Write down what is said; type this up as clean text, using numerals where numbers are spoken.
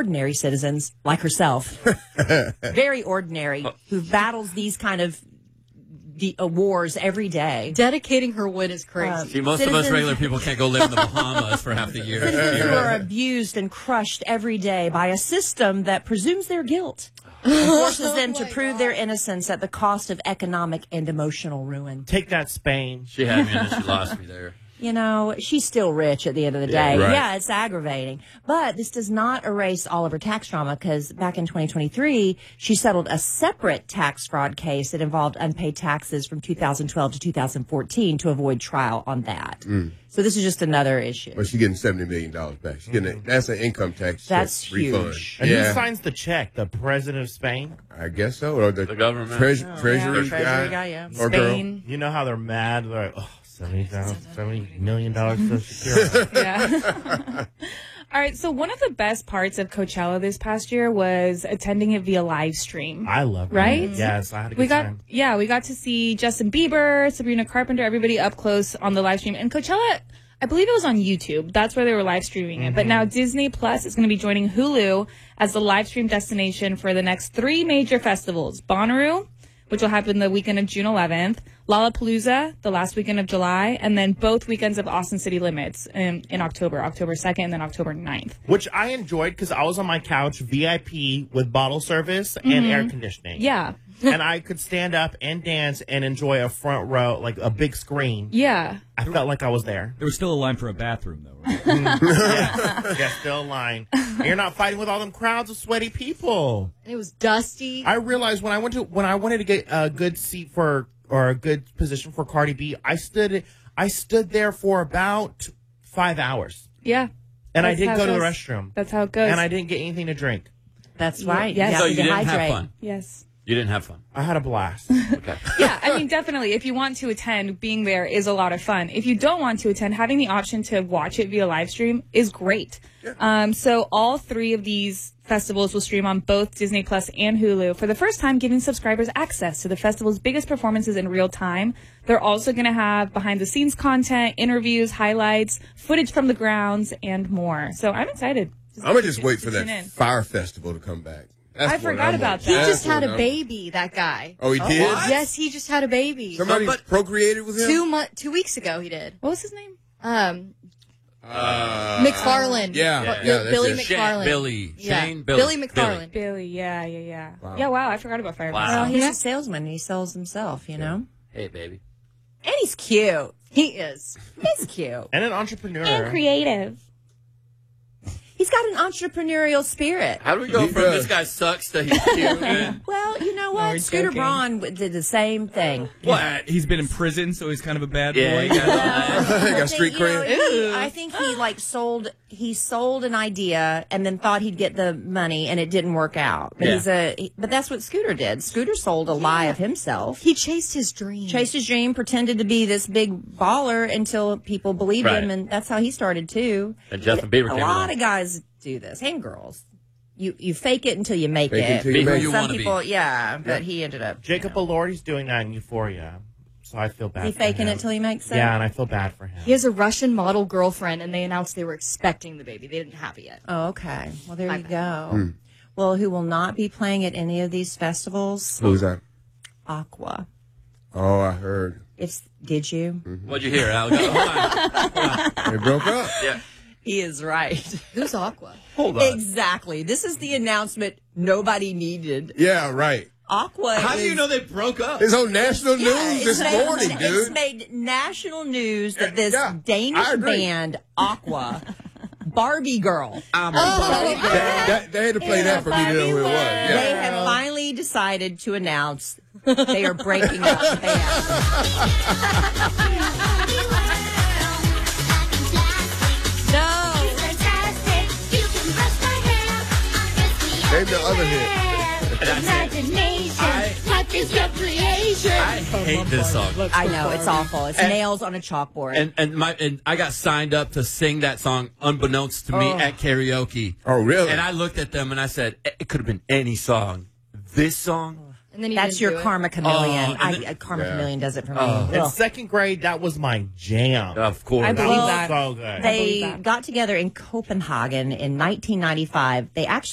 ordinary citizens like herself. Very ordinary, who battles these kind of wars every day. Dedicating her win is crazy. See, most of us regular people can't go live in the Bahamas for half the year. Citizens who are abused and crushed every day by a system that presumes their guilt and forces them to prove their innocence at the cost of economic and emotional ruin. Take that, Spain. She had me and then she lost me there. You know, she's still rich at the end of the day. Right. Yeah, it's aggravating. But this does not erase all of her tax drama, because back in 2023, she settled a separate tax fraud case that involved unpaid taxes from 2012 to 2014 to avoid trial on that. So this is just another issue. Well, she's getting $70 million back. She's getting that's an income tax That's refund. huge. And who signs the check? The president of Spain? I guess so. Or the government. Treasury guy, yeah. Or Spain. You know how they're mad? They're like, $70 million Social Security. Yeah. All right, so one of the best parts of Coachella this past year was attending it via live stream. I love it. Right? Yes, I had a good time. Yeah, we got to see Justin Bieber, Sabrina Carpenter, everybody up close on the live stream. And Coachella, I believe it was on YouTube. That's where they were live streaming it. But now Disney Plus is going to be joining Hulu as the live stream destination for the next 3 major festivals. Bonnaroo, which will happen the weekend of June 11th, Lollapalooza, the last weekend of July, and then both weekends of Austin City Limits in October 2nd, and then October 9th. Which I enjoyed because I was on my couch, VIP, with bottle service and air conditioning. Yeah. And I could stand up and dance and enjoy a front row, like a big screen. Yeah. I felt like I was there. There was still a line for a bathroom, though, right? Yeah, still a line. And you're not fighting with all them crowds of sweaty people. And it was dusty. I realized when I wanted to get a good seat or a good position for Cardi B, I stood there for about 5 hours. Yeah. And I That's didn't how go it to the goes. restroom. That's how it goes. And I didn't get anything to drink. That's right. Yes. So have you to didn't hydrate. have fun. Yes. You didn't have fun. I had a blast. Okay. Yeah, I mean, definitely. If you want to attend, being there is a lot of fun. If you don't want to attend, having the option to watch it via live stream is great. So all 3 of these festivals will stream on both Disney Plus and Hulu for the first time, giving subscribers access to the festival's biggest performances in real time. They're also going to have behind-the-scenes content, interviews, highlights, footage from the grounds, and more. So I'm excited. I'm going to just wait for tune that in. Fire Festival to come back. That's I what forgot I'm about waiting. He that. just That's had what a I'm- baby, that guy. Oh, he did? Yes, he just had a baby. Somebody procreated with him? 2 weeks ago he did. What was his name? McFarlane. Yeah, Billy that's it. McFarlane. Shane, Billy McFarlane. Billy. Yeah. Yeah, wow, I forgot about Fire Wow. Well, Festival. he's a salesman, and he sells himself, you know? Hey, baby. And he's cute. He is. He's cute. And an entrepreneur. And creative. He's got an entrepreneurial spirit. How do we go from this guy sucks to he's cute? Man? Well, you know we're what? Scooter joking. Braun did the same thing. What? He's been in prison, so he's kind of a bad boy. Yeah, you got Got street cred. I think he sold an idea and then thought he'd get the money, and it didn't work out. But but that's what Scooter did. Scooter sold a lie of himself. He chased his dream. Chased his dream, pretended to be this big baller until people believed Right. him, and that's how he started too. And Justin Bieber A came lot along. of guys do this, and girls. You fake it until you make Fake it it. until you make it. You Some wanna be. people, but he ended up. Jacob Elordi's doing that in Euphoria. So I feel bad He for faking him. it till he makes it. Yeah, and I feel bad for him. He has a Russian model girlfriend, and they announced they were expecting the baby. They didn't have it yet. Oh, okay. Well, there you go. Well, who will not be playing at any of these festivals? Who's that? Aqua. Oh, I heard. Did you? What'd you hear, Al? Hold on. They broke up. Yeah. He is right. Who's Aqua? Hold on. Exactly. This is the announcement nobody needed. Yeah, right. Aqua. How do you know they broke up? It's on national news it's this made- morning, It's dude. made national news that this Yeah, I Danish agree. band, Aqua, Barbie Girl, They had to play that for me to know who it was. they Yeah. have finally decided to announce they are breaking up the band. Name the other hit. I hate this song. I know, it's awful. It's nails on a chalkboard. And I got signed up to sing that song unbeknownst to me at karaoke. Oh, really? And I looked at them and I said, it could have been any song. This song? And then he That's didn't your do it. Karma Chameleon. Oh, and Karma Chameleon does it for me. In Ugh. second grade, that was my jam. Of course. I believe was that. so good. They got together in Copenhagen in 1995. They actually